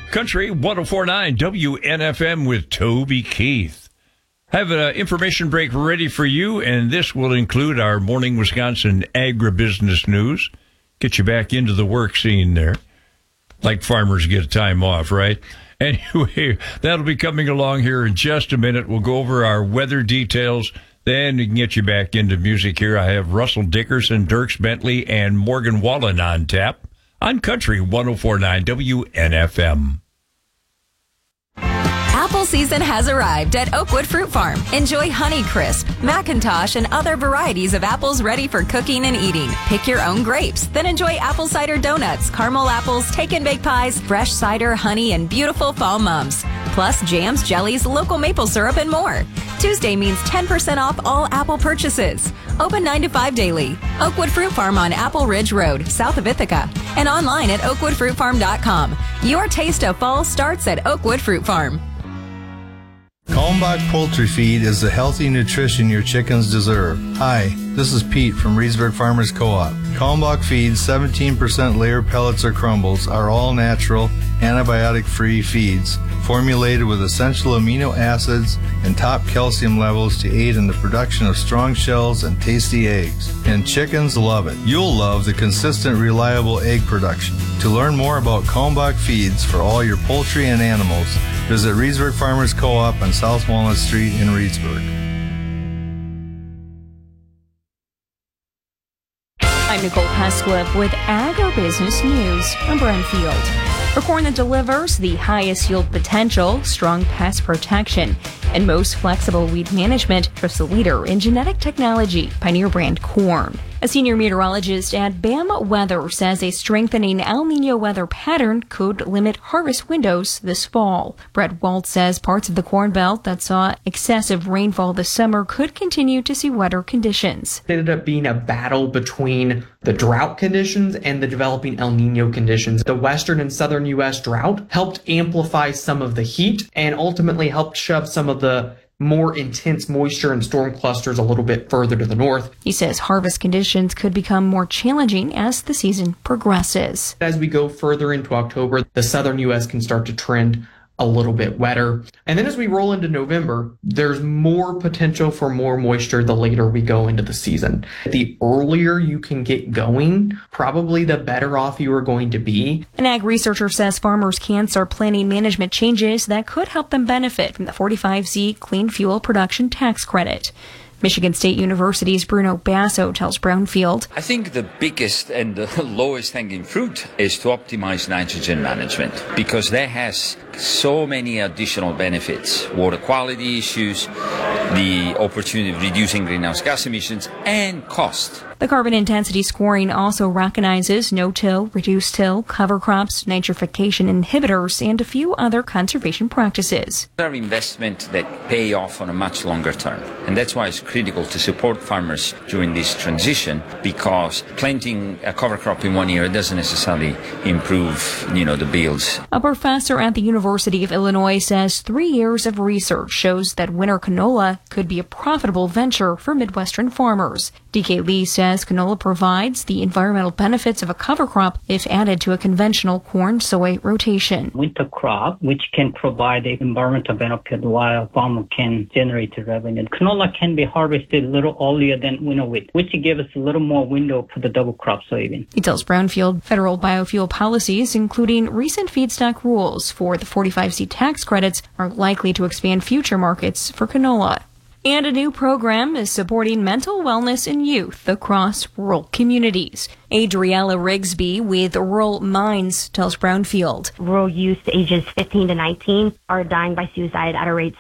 Country 104.9 WNFM with Toby Keith. Have an information break ready for you, and this will include our morning Wisconsin agribusiness news. Get you back into the work scene there. Like farmers get time off, right? Anyway, that'll be coming along here in just a minute. We'll go over our weather details. Then we can get you back into music here. I have Russell Dickerson, Dierks Bentley, and Morgan Wallen on tap on Country 104.9 WNFM. Apple season has arrived at Oakwood Fruit Farm. Enjoy Honeycrisp, Macintosh, and other varieties of apples ready for cooking and eating. Pick your own grapes, then enjoy apple cider donuts, caramel apples, take-and-bake pies, fresh cider, honey, and beautiful fall mums. Plus jams, jellies, local maple syrup, and more. Tuesday means 10% off all apple purchases. Open 9 to 5 daily. Oakwood Fruit Farm on Apple Ridge Road, south of Ithaca. And online at oakwoodfruitfarm.com. Your taste of fall starts at Oakwood Fruit Farm. Kalmbach Poultry Feed is the healthy nutrition your chickens deserve. Hi, this is Pete from Reedsburg Farmers Co-op. Kalmbach Feed's 17% layer pellets or crumbles are all natural, antibiotic-free feeds formulated with essential amino acids and top calcium levels to aid in the production of strong shells and tasty eggs. And chickens love it. You'll love the consistent, reliable egg production. To learn more about Kalmbach Feeds for all your poultry and animals, visit Reedsburg Farmers Co-op on South Walnut Street in Reedsburg. I'm Nicole Heslip with Agribusiness News. I'm Brentfield. For corn that delivers the highest yield potential, strong pest protection, and most flexible weed management, trust the leader in genetic technology, Pioneer Brand Corn. A senior meteorologist at BAM Weather says a strengthening El Nino weather pattern could limit harvest windows this fall. Brett Waltz says parts of the Corn Belt that saw excessive rainfall this summer could continue to see wetter conditions. It ended up being a battle between the drought conditions and the developing El Nino conditions. The western and southern U.S. drought helped amplify some of the heat and ultimately helped shove some of the more intense moisture and storm clusters a little bit further to the north. He says harvest conditions could become more challenging as the season progresses. As we go further into October, the southern U.S. can start to trend a little bit wetter. And then as we roll into November, there's more potential for more moisture the later we go into the season. The earlier you can get going, probably the better off you are going to be. An ag researcher says farmers can start planning management changes that could help them benefit from the 45Z Clean Fuel Production Tax Credit. Michigan State University's Bruno Basso tells Brownfield, I think the biggest and the lowest hanging fruit is to optimize nitrogen management because that has so many additional benefits. Water quality issues, the opportunity of reducing greenhouse gas emissions, and cost. The carbon intensity scoring also recognizes no-till, reduced-till, cover crops, nitrification inhibitors, and a few other conservation practices. There are investments that pay off on a much longer term, and that's why it's critical to support farmers during this transition because planting a cover crop in 1 year doesn't necessarily improve, the yields. A professor at the University of Illinois says 3 years of research shows that winter canola could be a profitable venture for Midwestern farmers. DK Lee says canola provides the environmental benefits of a cover crop if added to a conventional corn-soy rotation. Winter crop, which can provide the environmental benefit while farmer can generate the revenue. Canola can be harvested a little earlier than winter wheat, which gives us a little more window for the double crop soybean. He tells Brownfield federal biofuel policies, including recent feedstock rules for the 45Z tax credits, are likely to expand future markets for canola. And a new program is supporting mental wellness in youth across rural communities. Adriella Rigsby with Rural Minds tells Brownfield. Rural youth ages 15 to 19 are dying by suicide at a rate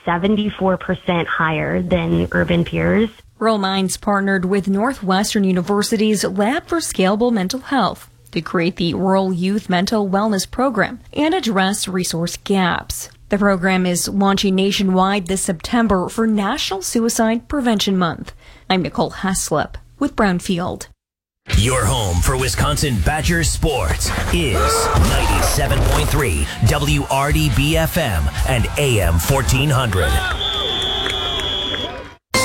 74% higher than urban peers. Rural Minds partnered with Northwestern University's Lab for Scalable Mental Health to create the Rural Youth Mental Wellness Program and address resource gaps. The program is launching nationwide this September for National Suicide Prevention Month. I'm Nicole Heslip with Brownfield. Your home for Wisconsin Badgers sports is 97.3 WRDB-FM and AM 1400.